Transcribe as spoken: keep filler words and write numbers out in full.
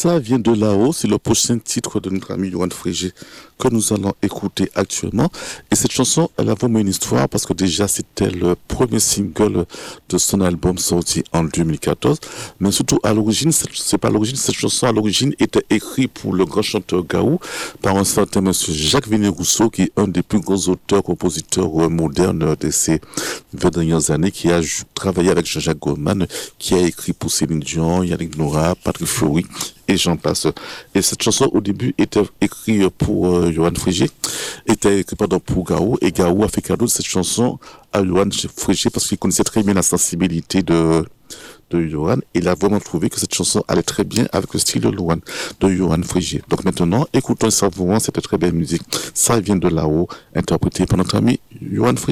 Ça vient de là-haut, c'est le prochain titre de notre ami Yoann Frégé que nous allons écouter actuellement. Et cette chanson, elle a vraiment une histoire parce que déjà c'était le premier single de son album sorti en deux mille quatorze. Mais surtout à l'origine, c'est pas à l'origine, cette chanson à l'origine était écrite pour le grand chanteur Gaou par un certain monsieur Jacques Venet-Rousseau qui est un des plus grands auteurs, compositeurs modernes de ces vingt dernières années, qui a travaillé avec Jean-Jacques Goldman, qui a écrit pour Céline Dion, Yannick Noah, Patrick Fiori et j'en passe. Et cette chanson au début était écrite pour euh, Yoann Frégé, était écrite pardon, pour Gaou, et Gaou a fait cadeau de cette chanson à Yoann Frégé parce qu'il connaissait très bien la sensibilité de de Yoann, et il a vraiment trouvé que cette chanson allait très bien avec le style de Yoann, de Yoann Frégé. Donc maintenant, écoutons et savourons cette très belle musique. Ça vient de là-haut, interprété par notre ami Yoann Frégé.